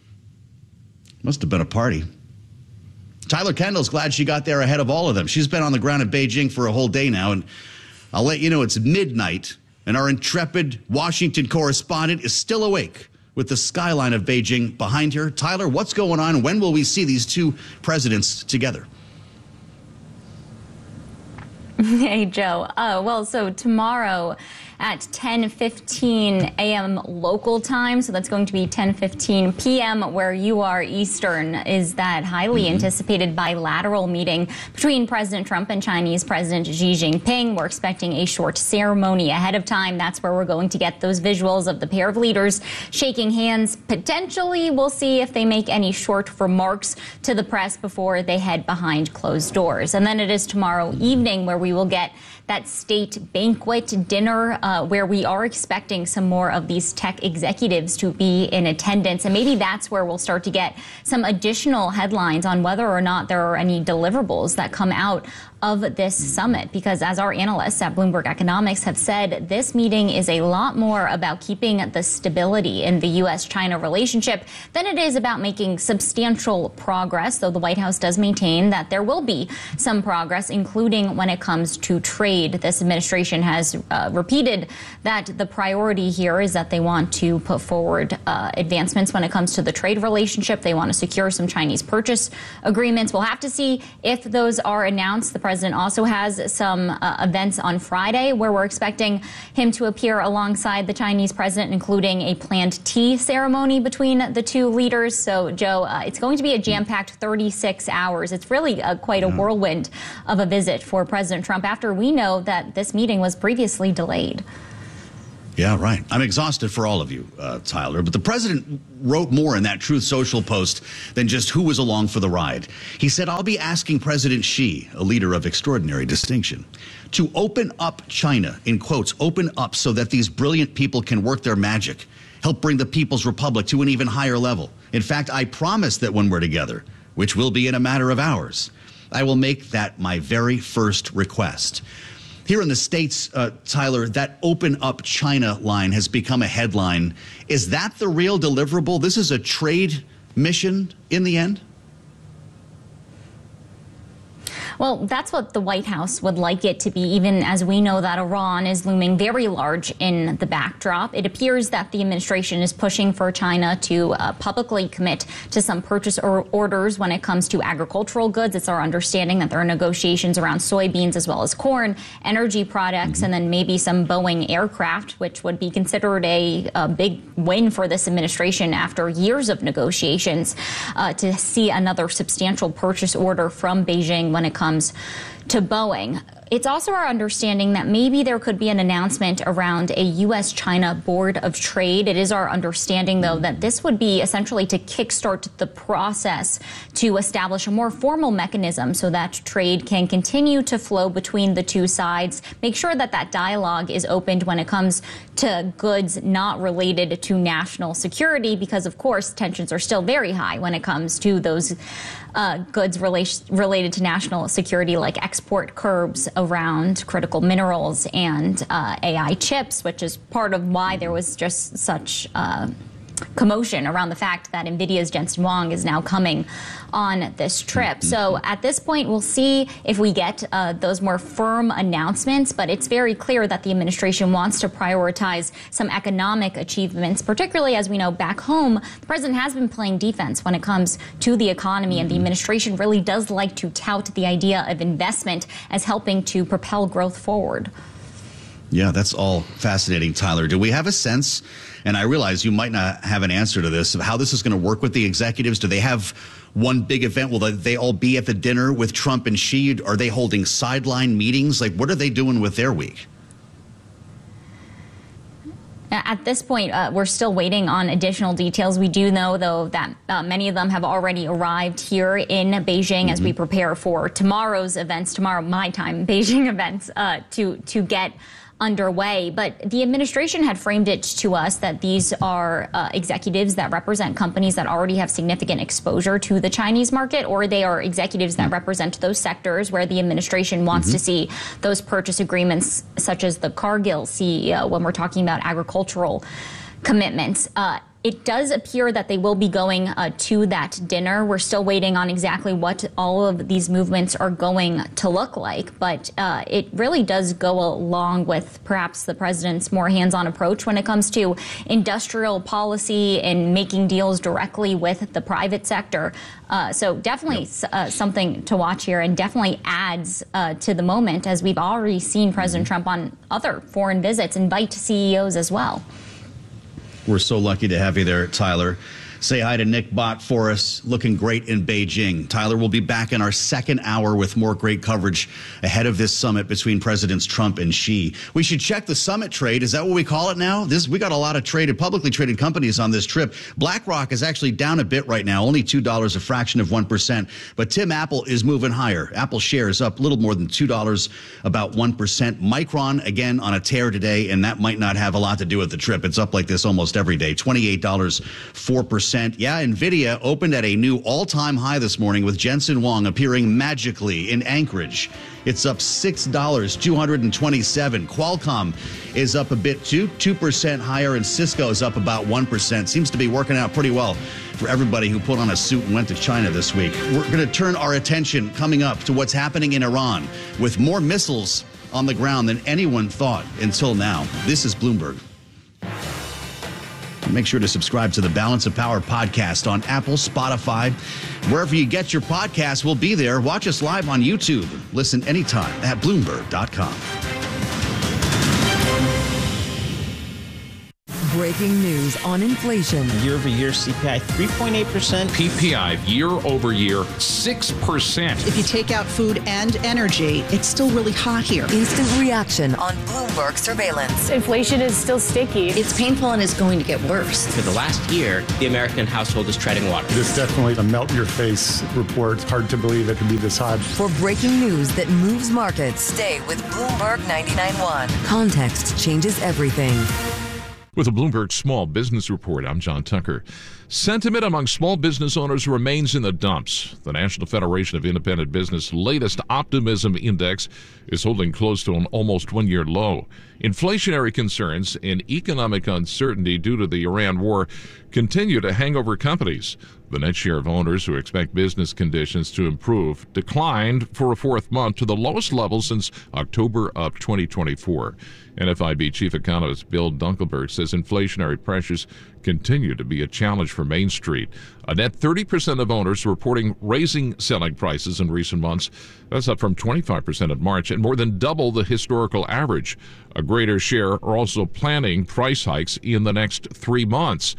Must have been a party. Tyler Kendall's glad she got there ahead of all of them. She's been on the ground in Beijing for a whole day now, and I'll let you know it's midnight, and our intrepid Washington correspondent is still awake with the skyline of Beijing behind her. Tyler, what's going on? When will we see these two presidents together? Hey, Joe. Uh, well, so tomorrow at ten fifteen a m local time. So that's going to be ten fifteen p m where you are Eastern, is that highly mm-hmm. anticipated bilateral meeting between President Trump and Chinese President Xi Jinping. We're expecting a short ceremony ahead of time. That's where we're going to get those visuals of the pair of leaders shaking hands. Potentially, we'll see if they make any short remarks to the press before they head behind closed doors. And then it is tomorrow evening where we will get that state banquet dinner uh, where we are expecting some more of these tech executives to be in attendance. And maybe that's where we'll start to get some additional headlines on whether or not there are any deliverables that come out of this summit, because as our analysts at Bloomberg Economics have said, this meeting is a lot more about keeping the stability in the U S China relationship than it is about making substantial progress, though the White House does maintain that there will be some progress, including when it comes to trade. This administration has uh, repeated that the priority here is that they want to put forward uh, advancements when it comes to the trade relationship. They want to secure some Chinese purchase agreements. We'll have to see if those are announced. The president also has some uh, events on Friday where we're expecting him to appear alongside the Chinese president, including a planned tea ceremony between the two leaders. So, Joe, uh, it's going to be a jam-packed thirty-six hours. It's really uh, quite a whirlwind of a visit for President Trump after we know that this meeting was previously delayed. Yeah, right. I'm exhausted for all of you, uh, Tyler. But the president wrote more in that Truth Social post than just who was along for the ride. He said, I'll be asking President Xi, a leader of extraordinary distinction, to open up China, in quotes, open up so that these brilliant people can work their magic, help bring the People's Republic to an even higher level. In fact, I promise that when we're together, which will be in a matter of hours, I will make that my very first request. Here in the States, uh, Tyler, that open up China line has become a headline. Is that the real deliverable? This is a trade mission in the end? Well, that's what the White House would like it to be, even as we know that Iran is looming very large in the backdrop. It appears that the administration is pushing for China to uh, publicly commit to some purchase or orders when it comes to agricultural goods. It's our understanding that there are negotiations around soybeans as well as corn, energy products, mm-hmm. and then maybe some Boeing aircraft, which would be considered a, a big win for this administration after years of negotiations uh, to see another substantial purchase order from Beijing when it comes to Boeing. It's also our understanding that maybe there could be an announcement around a U S China Board of Trade. It is our understanding, though, that this would be essentially to kickstart the process to establish a more formal mechanism so that trade can continue to flow between the two sides, make sure that that dialogue is opened when it comes to goods not related to national security, because, of course, tensions are still very high when it comes to those uh, goods rela- related to national security, like export curbs around critical minerals and uh, A I chips, which is part of why there was just such uh, commotion around the fact that NVIDIA's Jensen Huang is now coming on this trip. So at this point, we'll see if we get uh, those more firm announcements, but it's very clear that the administration wants to prioritize some economic achievements, particularly as we know back home, the president has been playing defense when it comes to the economy, and the administration really does like to tout the idea of investment as helping to propel growth forward. Yeah, that's all fascinating, Tyler. Do we have a sense, and I realize you might not have an answer to this, of how this is going to work with the executives? Do they have one big event? Will they all be at the dinner with Trump and Xi? Are they holding sideline meetings? Like, what are they doing with their week? At this point, uh, we're still waiting on additional details. We do know, though, that uh, many of them have already arrived here in Beijing mm-hmm. as we prepare for tomorrow's events, tomorrow, my time, Beijing events, uh, to, to get underway. But the administration had framed it to us that these are uh, executives that represent companies that already have significant exposure to the Chinese market, or they are executives that represent those sectors where the administration wants mm-hmm. to see those purchase agreements, such as the Cargill C E O, when we're talking about agricultural commitments. Uh, It does appear that they will be going uh, to that dinner. We're still waiting on exactly what all of these movements are going to look like. But uh, it really does go along with perhaps the president's more hands-on approach when it comes to industrial policy and making deals directly with the private sector. Uh, so definitely yep. uh, something to watch here, and definitely adds uh, to the moment, as we've already seen President Trump on other foreign visits invite C E Os as well. We're so lucky to have you there, Tyler. Say hi to Nick Bott for us. Looking great in Beijing. Tyler will be back in our second hour with more great coverage ahead of this summit between Presidents Trump and Xi. We should check the summit trade. Is that what we call it now? This we got a lot of traded, publicly traded companies on this trip. BlackRock is actually down a bit right now, only two dollars, a fraction of one percent. But Tim, Apple is moving higher. Apple shares up a little more than two dollars, about one percent. Micron, again, on a tear today, and that might not have a lot to do with the trip. It's up like this almost every day, twenty-eight dollars, four percent. Yeah, NVIDIA opened at a new all-time high this morning with Jensen Huang appearing magically in Anchorage. It's up six dollars, two hundred twenty-seven. Qualcomm is up a bit too, two percent higher, and Cisco is up about one percent. Seems to be working out pretty well for everybody who put on a suit and went to China this week. We're going to turn our attention coming up to what's happening in Iran with more missiles on the ground than anyone thought until now. This is Bloomberg. Make sure to subscribe to the Balance of Power podcast on Apple, Spotify, wherever you get your podcasts. We'll be there. Watch us live on YouTube. Listen anytime at Bloomberg dot com. Breaking news on inflation. Year over year C P I three point eight percent. P P I year over year six percent. If you take out food and energy, it's still really hot here. Instant reaction on Bloomberg surveillance. Inflation is still sticky. It's painful and it's going to get worse. For the last year, the American household is treading water. This is definitely a melt-your-face report. It's hard to believe it could be this hot. For breaking news that moves markets, stay with Bloomberg ninety-nine point one. Context changes everything. With a Bloomberg Small Business Report, I'm John Tucker. Sentiment among small business owners remains in the dumps. The National Federation of Independent Business latest optimism index is holding close to an almost one-year low. Inflationary concerns and economic uncertainty due to the Iran war continue to hang over companies. The net share of owners who expect business conditions to improve declined for a fourth month to the lowest level since October of twenty twenty-four. N F I B Chief Economist Bill Dunkelberg says inflationary pressures continue to be a challenge for Main Street. A net thirty percent of owners reporting raising selling prices in recent months. That's up from twenty-five percent in March and more than double the historical average. A greater share are also planning price hikes in the next three months.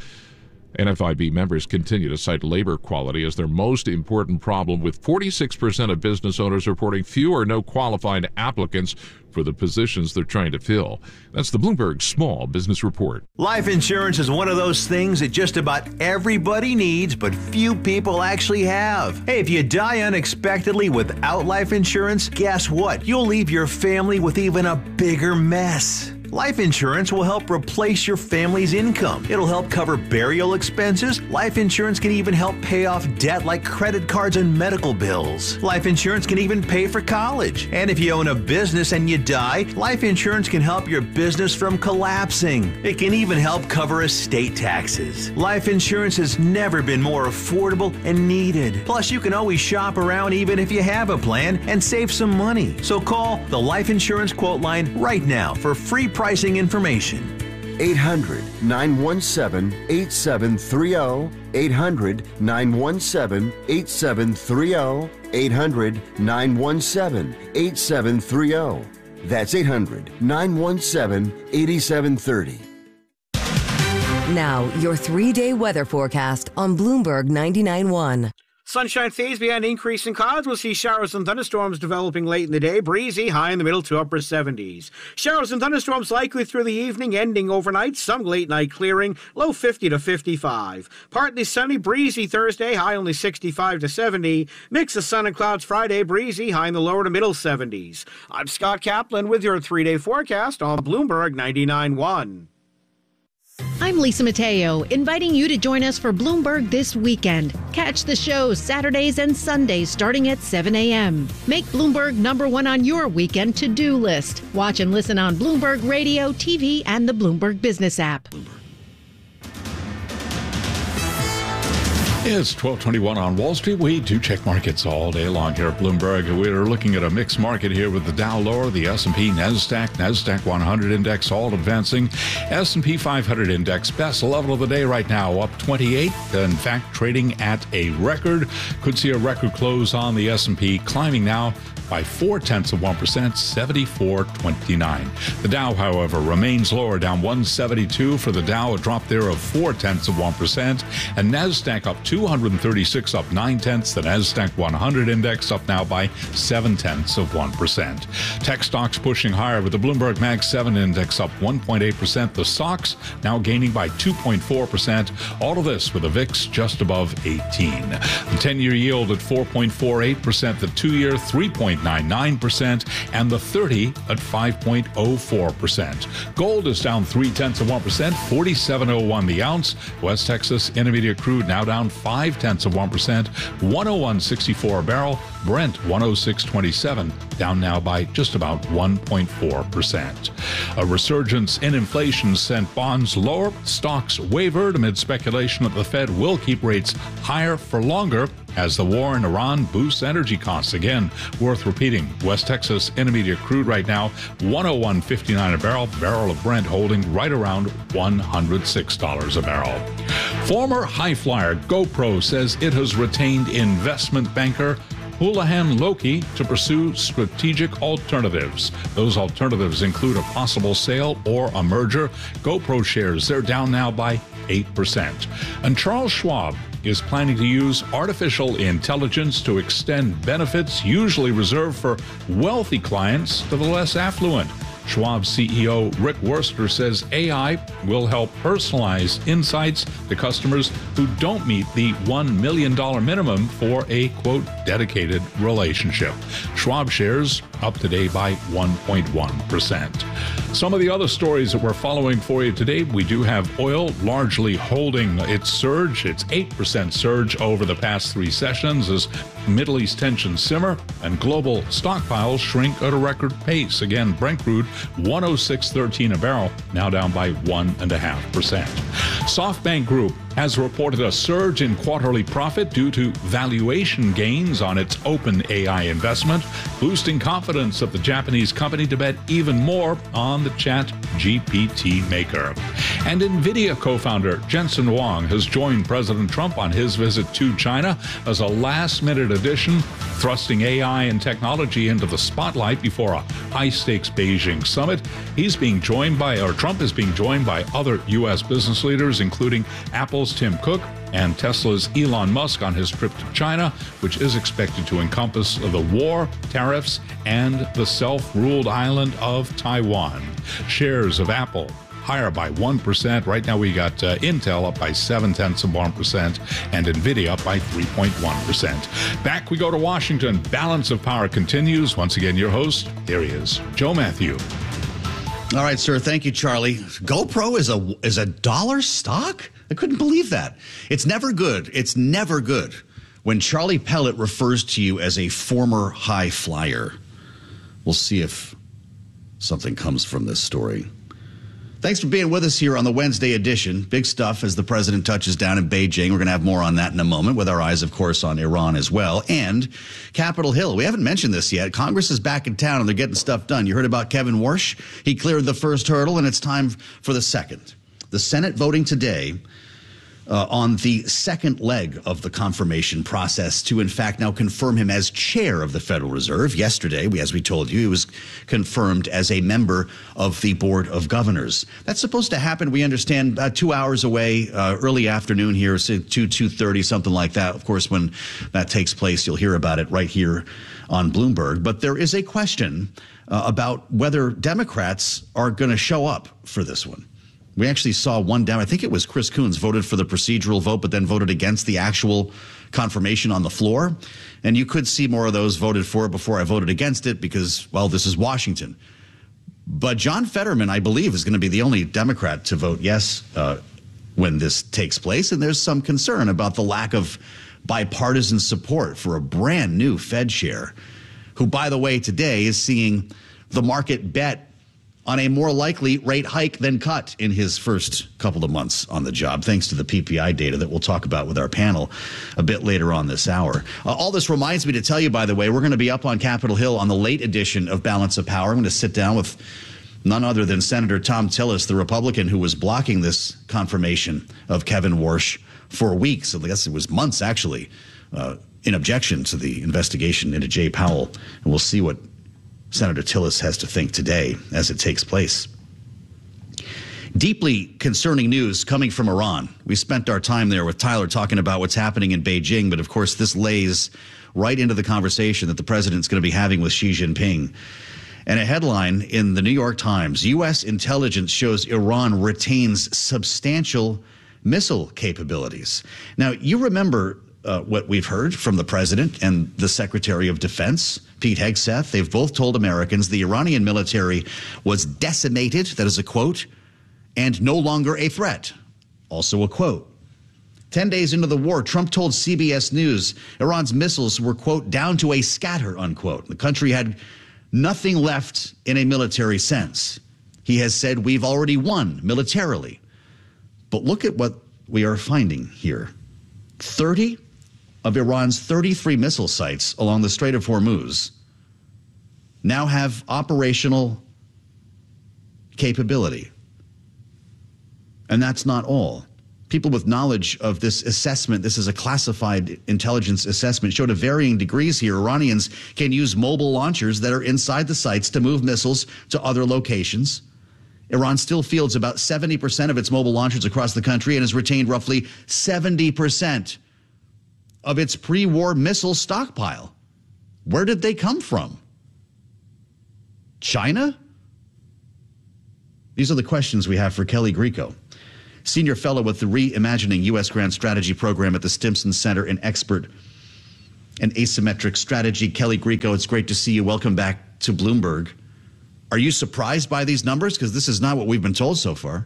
N F I B members continue to cite labor quality as their most important problem, with forty-six percent of business owners reporting few or no qualified applicants for the positions they're trying to fill. That's the Bloomberg Small Business Report. Life insurance is one of those things that just about everybody needs, but few people actually have. Hey, if you die unexpectedly without life insurance, guess what? You'll leave your family with even a bigger mess. Life insurance will help replace your family's income. It'll help cover burial expenses. Life insurance can even help pay off debt like credit cards and medical bills. Life insurance can even pay for college. And if you own a business and you die, life insurance can help your business from collapsing. It can even help cover estate taxes. Life insurance has never been more affordable and needed. Plus, you can always shop around even if you have a plan and save some money. So call the Life Insurance Quote Line right now for free pricing information. eight hundred, nine one seven, eight seven three zero. eight hundred, nine one seven, eight seven three zero. eight hundred, nine one seven, eight seven three zero. That's eight hundred, nine one seven, eight seven three zero. Now, your three-day weather forecast on Bloomberg ninety-nine point one. Sunshine phase behind increase in clouds. We'll see showers and thunderstorms developing late in the day. Breezy, high in the middle to upper seventies. Showers and thunderstorms likely through the evening, ending overnight. Some late night clearing, low fifty to fifty-five. Partly sunny, breezy Thursday, high only sixty-five to seventy. Mix of sun and clouds Friday, breezy, high in the lower to middle seventies. I'm Scott Kaplan with your three-day forecast on Bloomberg ninety-nine point one. I'm Lisa Mateo, inviting you to join us for Bloomberg this weekend. Catch the show Saturdays and Sundays starting at seven a.m. Make Bloomberg number one on your weekend to-do list. Watch and listen on Bloomberg Radio, T V, and the Bloomberg Business app. It's twelve twenty-one on Wall Street. We do check markets all day long here at Bloomberg. We're looking at a mixed market here with the Dow lower, the S and P, NASDAQ, NASDAQ one hundred index all advancing. S and P five hundred index, best level of the day right now, up twenty-eight. In fact, trading at a record. Could see a record close on the S and P, climbing now by four tenths of one percent, seventy-four twenty-nine. The Dow, however, remains lower, down one seventy-two for the Dow, a drop there of four tenths of one percent, and NASDAQ up two hundred thirty-six, up nine tenths. The NASDAQ one hundred index up now by seven tenths of one percent. Tech stocks pushing higher with the Bloomberg Mag seven index up one point eight percent. The stocks now gaining by two point four percent. All of this with the V I X just above eighteen. The ten-year yield at four point four eight percent. The two-year three point nine nine percent, and the thirty at five point oh four percent. Gold is down three tenths of one percent, forty-seven oh one the ounce. West Texas Intermediate crude now down five tenths of one percent, one oh one sixty-four a barrel. Brent one oh six twenty-seven, down now by just about one point four percent. A resurgence in inflation sent bonds lower. Stocks wavered amid speculation that the Fed will keep rates higher for longer as the war in Iran boosts energy costs. Again, worth repeating, West Texas Intermediate crude right now, one oh one fifty-nine a barrel. Barrel of Brent holding right around one hundred six dollars a barrel. Former high flyer GoPro says it has retained investment banker Houlihan Lokey to pursue strategic alternatives. Those alternatives include a possible sale or a merger. GoPro shares, they're down now by eight percent. And Charles Schwab is planning to use artificial intelligence to extend benefits usually reserved for wealthy clients to the less affluent. Schwab C E O Rick Wurster says A I will help personalize insights to customers who don't meet the one million dollars minimum for a, quote, dedicated relationship. Schwab shares up today by one point one percent. Some of the other stories that we're following for you today, we do have oil largely holding its surge, its eight percent surge over the past three sessions as Middle East tensions simmer and global stockpiles shrink at a record pace. Again, Brent crude one oh six thirteen a barrel, now down by one point five percent. SoftBank Group has reported a surge in quarterly profit due to valuation gains on its OpenAI investment, boosting confidence of the Japanese company to bet even more on the Chat G P T maker. And NVIDIA co-founder Jensen Huang has joined President Trump on his visit to China as a last-minute addition, thrusting A I and technology into the spotlight before a high-stakes Beijing summit. He's being joined by, or Trump is being joined by other U S business leaders, including Apple's Tim Cook and Tesla's Elon Musk on his trip to China, which is expected to encompass the war, tariffs, and the self-ruled island of Taiwan. Shares of Apple higher by one percent. Right now we got uh, Intel up by seven tenths of one percent and NVIDIA up by three point one percent. Back we go to Washington. Balance of Power continues. Once again, your host, here he is, Joe Matthew. All right, sir. Thank you, Charlie. GoPro is a is a dollar stock? I couldn't believe that. It's never good. It's never good when Charlie Pellet refers to you as a former high flyer. We'll see if something comes from this story. Thanks for being with us here on the Wednesday edition. Big stuff as the president touches down in Beijing. We're going to have more on that in a moment, with our eyes, of course, on Iran as well. And Capitol Hill. We haven't mentioned this yet. Congress is back in town and they're getting stuff done. You heard about Kevin Warsh. He cleared the first hurdle and it's time for the second. The Senate voting today Uh, on the second leg of the confirmation process to, in fact, now confirm him as chair of the Federal Reserve. Yesterday, we, as we told you, he was confirmed as a member of the Board of Governors. That's supposed to happen, we understand, uh, two hours away, uh, early afternoon here, say two, two thirty, something like that. Of course, when that takes place, you'll hear about it right here on Bloomberg. But there is a question uh, about whether Democrats are going to show up for this one. We actually saw one down. I think it was Chris Coons voted for the procedural vote, but then voted against the actual confirmation on the floor. And you could see more of those voted for it before I voted against it because, well, this is Washington. But John Fetterman, I believe, is going to be the only Democrat to vote yes uh, when this takes place. And there's some concern about the lack of bipartisan support for a brand new Fed chair, who, by the way, today is seeing the market bet on a more likely rate hike than cut in his first couple of months on the job, thanks to the P P I data that we'll talk about with our panel a bit later on this hour. Uh, all this reminds me to tell you, by the way, we're going to be up on Capitol Hill on the late edition of Balance of Power. I'm going to sit down with none other than Senator Thom Tillis, the Republican who was blocking this confirmation of Kevin Warsh for weeks, I guess it was months actually, uh, in objection to the investigation into Jay Powell. And we'll see what Senator Tillis has to think today as it takes place. Deeply concerning news coming from Iran. We spent our time there with Tyler talking about what's happening in Beijing, but of course this lays right into the conversation that the president's going to be having with Xi Jinping. And a headline in the New York Times, U S intelligence shows Iran retains substantial missile capabilities. Now, you remember uh, what we've heard from the president and the Secretary of Defense, Pete Hegseth. They've both told Americans the Iranian military was decimated, that is a quote, and no longer a threat, also a quote. Ten days into the war, Trump told C B S News Iran's missiles were, quote, down to a scatter, unquote. The country had nothing left in a military sense. He has said we've already won militarily. But look at what we are finding here. thirty of Iran's thirty-three missile sites along the Strait of Hormuz now have operational capability. And that's not all. People with knowledge of this assessment, this is a classified intelligence assessment, showed to varying degrees here. Iranians can use mobile launchers that are inside the sites to move missiles to other locations. Iran still fields about seventy percent of its mobile launchers across the country and has retained roughly seventy percent of its pre-war missile stockpile. Where did they come from? China? These are the questions we have for Kelly Grieco, senior fellow with the Reimagining U S Grand Strategy Program at the Stimson Center and expert in asymmetric strategy. Kelly Grieco, it's great to see you. Welcome back to Bloomberg. Are you surprised by these numbers? Because this is not what we've been told so far.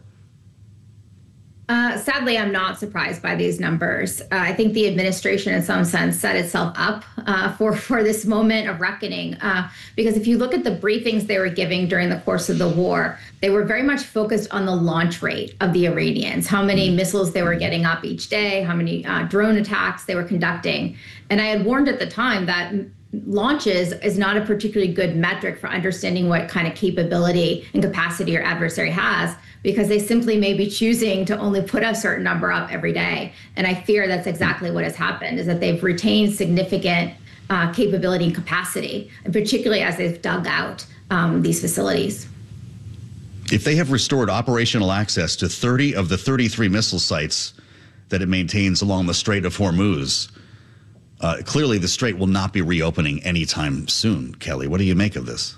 Uh, sadly, I'm not surprised by these numbers. Uh, I think the administration, in some sense, set itself up uh, for, for this moment of reckoning. Uh, because if you look at the briefings they were giving during the course of the war, they were very much focused on the launch rate of the Iranians, how many missiles they were getting up each day, how many uh, drone attacks they were conducting. And I had warned at the time that launches is not a particularly good metric for understanding what kind of capability and capacity your adversary has, because they simply may be choosing to only put a certain number up every day. And I fear that's exactly what has happened, is that they've retained significant uh, capability and capacity, and particularly as they've dug out um, these facilities. If they have restored operational access to thirty of the thirty-three missile sites that it maintains along the Strait of Hormuz, uh, clearly the strait will not be reopening anytime soon. Kelly, what do you make of this?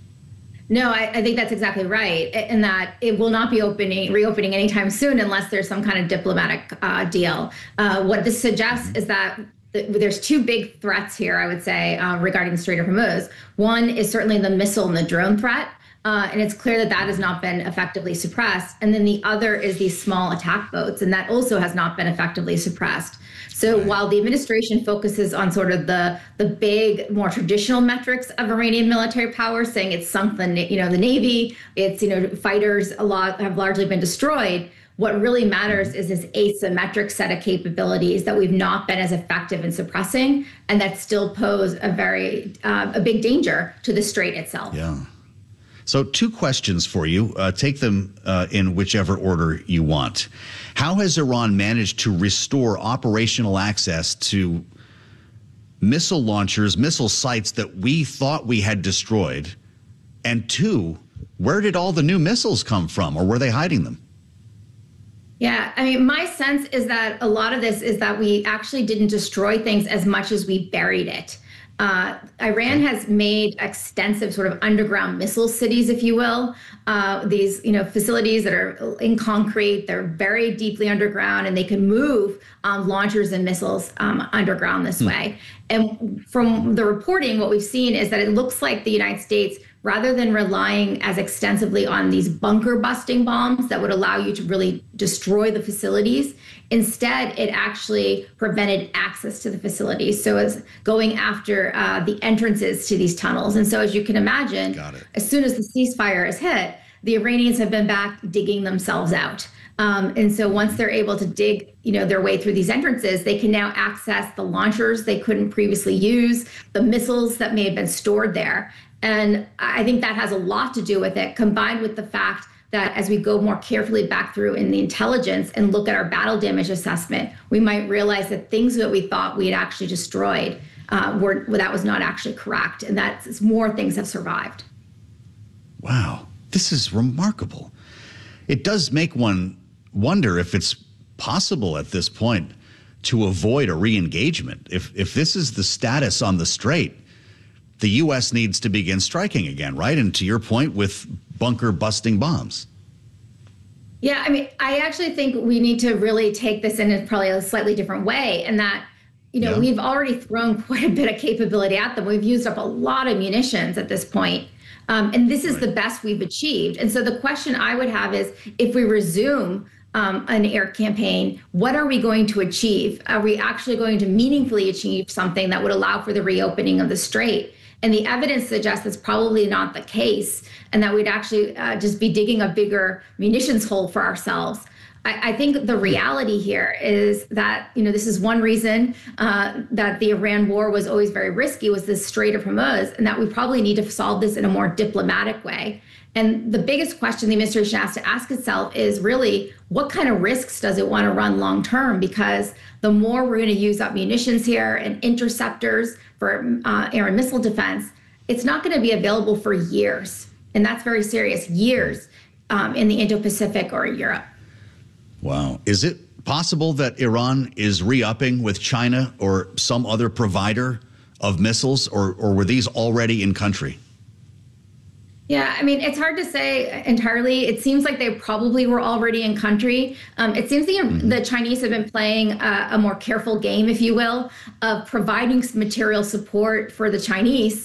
No, I, I think that's exactly right, in that it will not be opening, reopening anytime soon unless there's some kind of diplomatic uh, deal. Uh, what this suggests is that th- there's two big threats here, I would say, uh, regarding the Strait of Hormuz. One is certainly the missile and the drone threat. Uh, and it's clear that that has not been effectively suppressed. And then the other is these small attack boats, and that also has not been effectively suppressed. So right. While the administration focuses on sort of the the big, more traditional metrics of Iranian military power, saying it's sunk the you know the Navy, it's you know fighters a lot have largely been destroyed. What really matters is this asymmetric set of capabilities that we've not been as effective in suppressing, and that still pose a very uh, a big danger to the strait itself. Yeah. So two questions for you. Uh, take them uh, in whichever order you want. How has Iran managed to restore operational access to missile launchers, missile sites that we thought we had destroyed? And two, where did all the new missiles come from, or were they hiding them? Yeah, I mean, my sense is that a lot of this is that we actually didn't destroy things as much as we buried it. Uh, Iran has made extensive sort of underground missile cities, if you will. Uh, these, you know, facilities that are in concrete, they're very deeply underground, and they can move um, launchers and missiles um, underground this mm. way. And from the reporting, what we've seen is that it looks like the United States, rather than relying as extensively on these bunker busting bombs that would allow you to really destroy the facilities, instead it actually prevented access to the facilities. So it's going after uh, the entrances to these tunnels. And so as you can imagine, as soon as the ceasefire is hit, the Iranians have been back digging themselves out. Um, and so once they're able to dig, you know, their way through these entrances, they can now access the launchers they couldn't previously use, the missiles that may have been stored there. And I think that has a lot to do with it, combined with the fact that as we go more carefully back through in the intelligence and look at our battle damage assessment, we might realize that things that we thought we had actually destroyed uh, were well, that was not actually correct, and that more things have survived. Wow, this is remarkable. It does make one wonder if it's possible at this point to avoid a re-engagement. If if this is the status on the Strait, the U S needs to begin striking again, right? And to your point, with bunker busting bombs. Yeah, I mean, I actually think we need to really take this in a probably a slightly different way, and that, you know, yeah. we've already thrown quite a bit of capability at them. We've used up a lot of munitions at this point. Um, and this is right. the best we've achieved. And so the question I would have is, if we resume um, an air campaign, what are we going to achieve? Are we actually going to meaningfully achieve something that would allow for the reopening of the Strait? And the evidence suggests that's probably not the case, and that we'd actually uh, just be digging a bigger munitions hole for ourselves. I, I think the reality here is that, you know, this is one reason uh, that the Iran war was always very risky, was this Strait of Hormuz, and that we probably need to solve this in a more diplomatic way. And the biggest question the administration has to ask itself is really, what kind of risks does it want to run long term? Because the more we're going to use up munitions here and interceptors for uh, air and missile defense, it's not going to be available for years. And that's very serious, years um, in the Indo-Pacific or Europe. Wow. Is it possible that Iran is re-upping with China or some other provider of missiles, or, or were these already in country? Yeah, I mean, it's hard to say entirely. It seems like they probably were already in country. Um, it seems the, mm-hmm. the Chinese have been playing a, a more careful game, if you will, of providing some material support for the Chinese